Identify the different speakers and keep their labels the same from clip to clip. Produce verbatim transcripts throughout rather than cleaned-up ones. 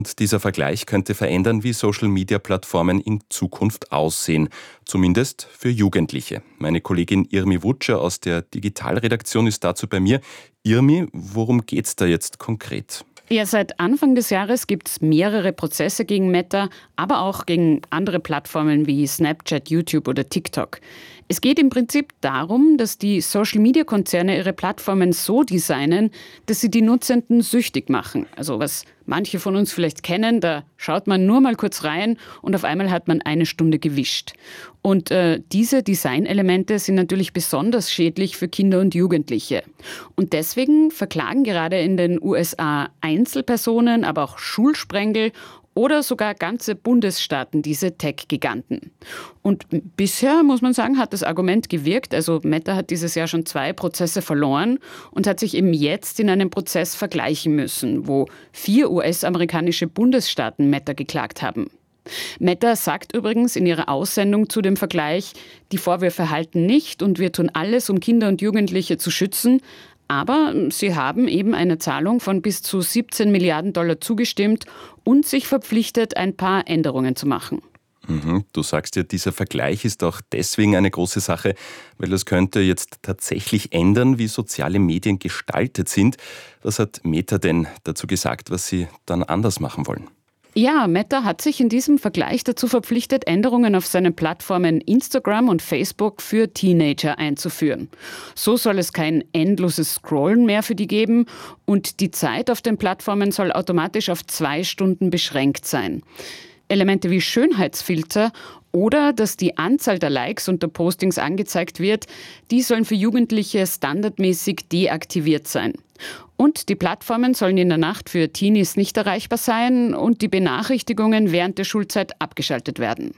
Speaker 1: Und dieser Vergleich könnte verändern, wie Social-Media-Plattformen in Zukunft aussehen. Zumindest für Jugendliche. Meine Kollegin Irmi Wutscher aus der Digitalredaktion ist dazu bei mir. Irmi, worum geht's da jetzt konkret?
Speaker 2: Ja, seit Anfang des Jahres gibt es mehrere Prozesse gegen Meta, aber auch gegen andere Plattformen wie Snapchat, YouTube oder TikTok. Es geht im Prinzip darum, dass die Social-Media-Konzerne ihre Plattformen so designen, dass sie die Nutzenden süchtig machen. Also was manche von uns vielleicht kennen, da schaut man nur mal kurz rein und auf einmal hat man eine Stunde gewischt. Und äh, diese Designelemente sind natürlich besonders schädlich für Kinder und Jugendliche. Und deswegen verklagen gerade in den U S A Einzelpersonen, aber auch Schulsprengel oder sogar ganze Bundesstaaten diese Tech-Giganten. Und bisher, muss man sagen, hat das Argument gewirkt. Also Meta hat dieses Jahr schon zwei Prozesse verloren und hat sich eben jetzt in einem Prozess vergleichen müssen, wo vier U S-amerikanische Bundesstaaten Meta geklagt haben. Meta sagt übrigens in ihrer Aussendung zu dem Vergleich, die Vorwürfe halten nicht und wir tun alles, um Kinder und Jugendliche zu schützen. Aber sie haben eben eine Zahlung von bis zu siebzehn Milliarden Dollar zugestimmt und sich verpflichtet, ein paar Änderungen zu machen.
Speaker 1: Mhm, du sagst ja, dieser Vergleich ist auch deswegen eine große Sache, weil das könnte jetzt tatsächlich ändern, wie soziale Medien gestaltet sind. Was hat Meta denn dazu gesagt, was sie dann anders machen wollen?
Speaker 2: Ja, Meta hat sich in diesem Vergleich dazu verpflichtet, Änderungen auf seinen Plattformen Instagram und Facebook für Teenager einzuführen. So soll es kein endloses Scrollen mehr für die geben und die Zeit auf den Plattformen soll automatisch auf zwei Stunden beschränkt sein. Elemente wie Schönheitsfilter oder dass die Anzahl der Likes unter Postings angezeigt wird, die sollen für Jugendliche standardmäßig deaktiviert sein. Und die Plattformen sollen in der Nacht für Teenies nicht erreichbar sein und die Benachrichtigungen während der Schulzeit abgeschaltet werden.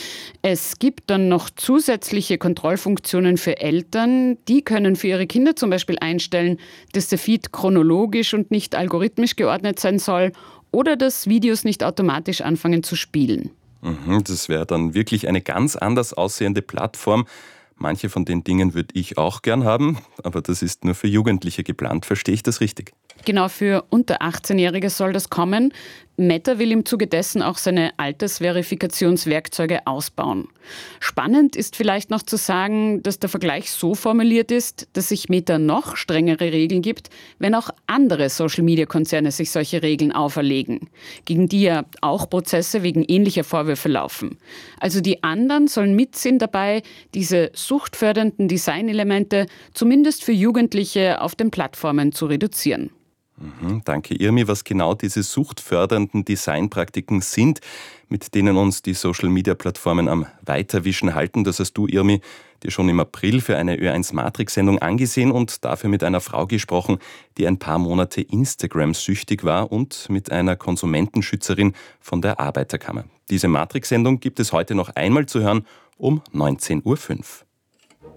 Speaker 2: Es gibt dann noch zusätzliche Kontrollfunktionen für Eltern. Die können für ihre Kinder zum Beispiel einstellen, dass der Feed chronologisch und nicht algorithmisch geordnet sein soll oder dass Videos nicht automatisch anfangen zu spielen.
Speaker 1: Mhm, das wäre dann wirklich eine ganz anders aussehende Plattform. Manche von den Dingen würde ich auch gern haben, aber das ist nur für Jugendliche geplant. Verstehe ich das richtig?
Speaker 2: Genau, für unter achtzehnjährige soll das kommen. Meta will im Zuge dessen auch seine Altersverifikationswerkzeuge ausbauen. Spannend ist vielleicht noch zu sagen, dass der Vergleich so formuliert ist, dass sich Meta noch strengere Regeln gibt, wenn auch andere Social-Media-Konzerne sich solche Regeln auferlegen, gegen die ja auch Prozesse wegen ähnlicher Vorwürfe laufen. Also die anderen sollen mitsehen dabei, diese suchtfördernden Designelemente zumindest für Jugendliche auf den Plattformen zu reduzieren.
Speaker 1: Mhm, danke Irmi. Was genau diese suchtfördernden Designpraktiken sind, mit denen uns die Social-Media-Plattformen am Weiterwischen halten, das hast du, Irmi, dir schon im April für eine Ö eins Matrix-Sendung angesehen und dafür mit einer Frau gesprochen, die ein paar Monate Instagram-süchtig war und mit einer Konsumentenschützerin von der Arbeiterkammer. Diese Matrix-Sendung gibt es heute noch einmal zu hören um neunzehn Uhr fünf.